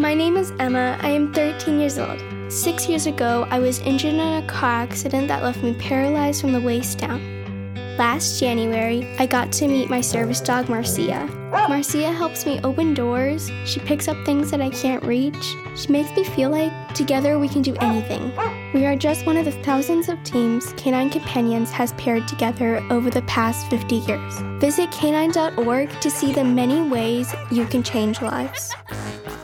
My name is Emma. I am 13 years old. 6 years ago, I was injured in a car accident that left me paralyzed from the waist down. Last January, I got to meet my service dog, Marcia. Marcia helps me open doors. She picks up things that I can't reach. She makes me feel like together we can do anything. We are just one of the thousands of teams Canine Companions has paired together over the past 50 years. Visit canine.org to see the many ways you can change lives.